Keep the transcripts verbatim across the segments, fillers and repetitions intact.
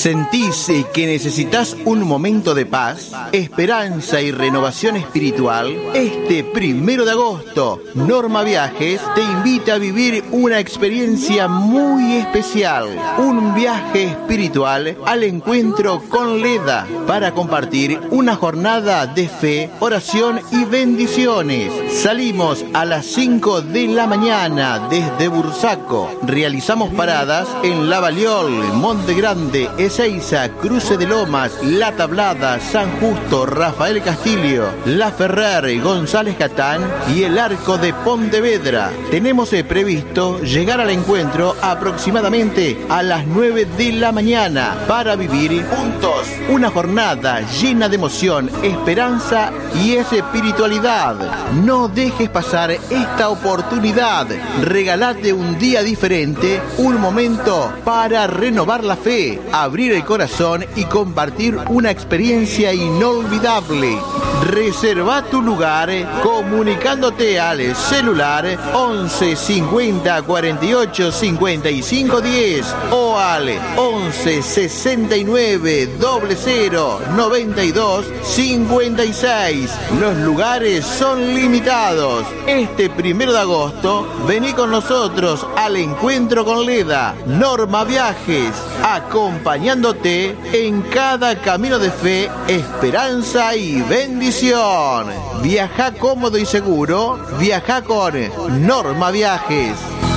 ¿Sentís que necesitas un momento de paz, esperanza y renovación espiritual? Este primero de agosto, Norma Viajes te invita a vivir una experiencia muy especial, un viaje espiritual al encuentro con Leda para compartir una jornada de fe, oración y bendiciones. Salimos a las cinco de la mañana desde Bursaco. Realizamos paradas en La Baliol, Monte Grande, Ezeiza, Cruce de Lomas, La Tablada, San Justo, Rafael Castillo, La Ferrer, González Catán y el Arco de Pontevedra. Tenemos eh, previsto llegar al encuentro aproximadamente a las nueve de la mañana para vivir juntos una jornada llena de emoción, esperanza y espiritualidad. No dejes pasar esta oportunidad. Regalate un día diferente, un momento para renovar la fe, abrir el corazón y compartir una experiencia inolvidable. Reserva tu lugar comunicándote al celular once cincuenta cuarenta y ocho cincuenta y cinco diez o al once sesenta y nueve cero cero noventa y dos cincuenta y seis. Los lugares son limitados. Este primero de agosto, vení con nosotros al encuentro con Leda, Norma Viajes, acompañándote en cada camino de fe, esperanza y bendición. Viaja cómodo y seguro, viaja con Norma Viajes.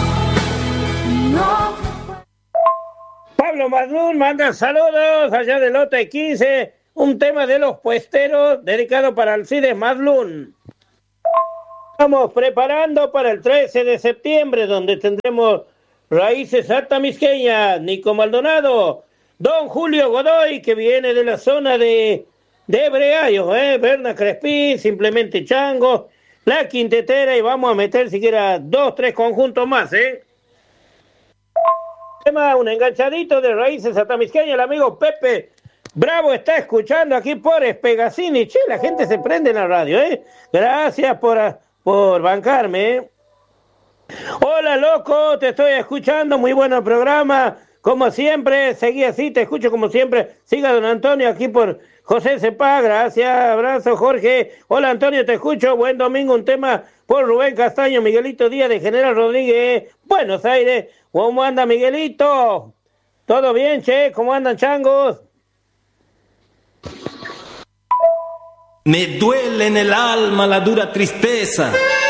Pablo Madlún manda saludos allá del lote quince, un tema de los puesteros dedicado para Alcides Madlún. Estamos preparando para el trece de septiembre, donde tendremos Raíces Atamisqueñas, Nico Maldonado, Don Julio Godoy, que viene de la zona de, de Breallos, ¿eh? Berna Crespín, Simplemente Chango, La Quintetera, y vamos a meter siquiera dos, tres conjuntos más, ¿eh? Tema, un enganchadito de Raíces Atamisqueñas, el amigo Pepe Bravo está escuchando aquí por Espegacini. Che, la gente se prende en la radio, ¿eh? Gracias por, por bancarme, ¿eh? Hola, loco, te estoy escuchando, muy bueno el programa, como siempre, seguí así, te escucho como siempre, siga don Antonio aquí por José Cepá, gracias, abrazo Jorge, hola Antonio, te escucho, buen domingo, un tema por Rubén Castaño, Miguelito Díaz de General Rodríguez, Buenos Aires. ¿Cómo anda Miguelito? ¿Todo bien, che? ¿Cómo andan, changos? Me duele en el alma la dura tristeza